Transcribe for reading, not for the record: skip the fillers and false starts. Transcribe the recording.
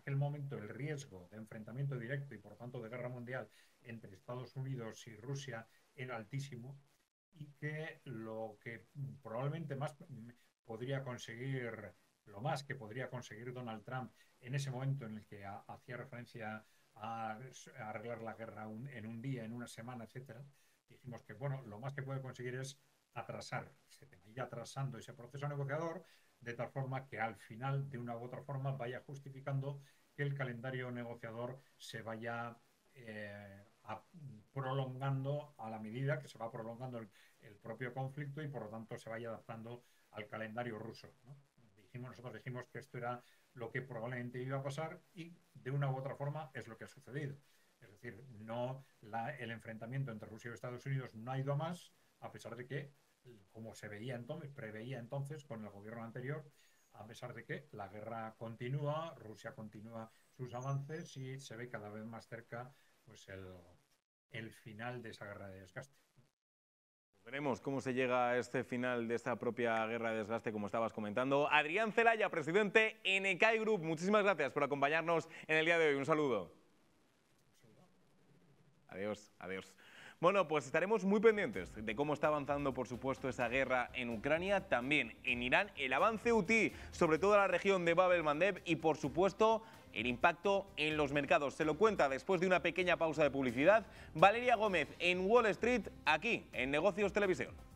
aquel momento el riesgo de enfrentamiento directo y por lo tanto de guerra mundial entre Estados Unidos y Rusia era altísimo, y que lo que probablemente más podría conseguir, lo más que podría conseguir Donald Trump en ese momento en el que hacía referencia a arreglar la guerra en un día, en una semana, etcétera, dijimos que bueno, lo más que puede conseguir es atrasar ese tema, ir atrasando ese proceso negociador de tal forma que al final, de una u otra forma, vaya justificando que el calendario negociador se vaya prolongando a la medida que se va prolongando el propio conflicto y por lo tanto se vaya adaptando al calendario ruso, ¿no? Nosotros dijimos que esto era lo que probablemente iba a pasar y de una u otra forma es lo que ha sucedido. Es decir, el enfrentamiento entre Rusia y Estados Unidos no ha ido a más, a pesar de que, como se veía entonces, preveía entonces con el gobierno anterior, a pesar de que la guerra continúa, Rusia continúa sus avances y se ve cada vez más cerca pues el final de esa guerra de desgaste. Veremos cómo se llega a este final de esta propia guerra de desgaste, como estabas comentando. Adrián Celaya, presidente NKI Group, muchísimas gracias por acompañarnos en el día de hoy. Un saludo. Adiós, adiós. Bueno, pues estaremos muy pendientes de cómo está avanzando, por supuesto, esa guerra en Ucrania, también en Irán, el avance hutí, sobre todo en la región de Bab el-Mandeb y, por supuesto, el impacto en los mercados. Se lo cuenta después de una pequeña pausa de publicidad Valeria Gómez en Wall Street, aquí en Negocios Televisión.